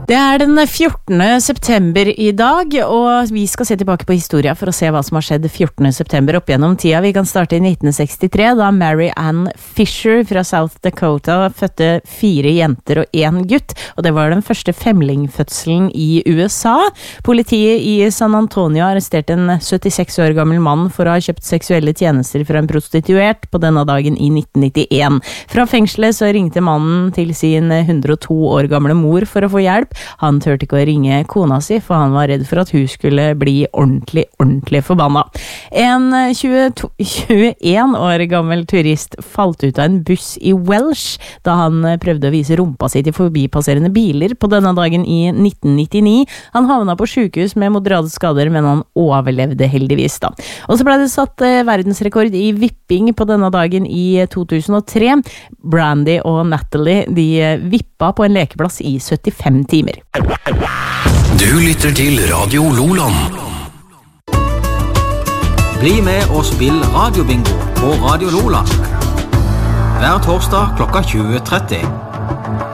Det den 14. september I dag, og vi skal se tilbake på historia for å se hva som har skjedd 14. september opp gjennom tida. Vi kan starte I 1963, da Mary Ann Fisher fra South Dakota fødte 4 jenter og 1 gutt, og det var den første femlingfødselen I USA. Politiet I San Antonio arresterte en 76 år gammel mann for å ha kjøpt seksuelle tjenester fra en prostituert på denne dagen I 1991. Fra fengselet så ringte mannen til sin 102 år gamle mor for å få hjelp. Han tørte ikke å ringe kona si, for han var redd for at hun skulle bli ordentlig forbanna. En 21 år gammel turist falt ut av en buss I Welsh da han prøvde å vise rumpa si til forbipasserende biler på denne dagen I 1999. Han havna på sykehus med moderate skader, men han overlevde heldigvis da. Og så ble det satt verdensrekord I vipping på denne dagen I 2003. Brandy og Natalie, de vippa på en lekeplass I 75 timer. Du lytter til Radio Loland. Bli med og spill radiobingo på Radio Loland. Hver torsdag klokka 20:30.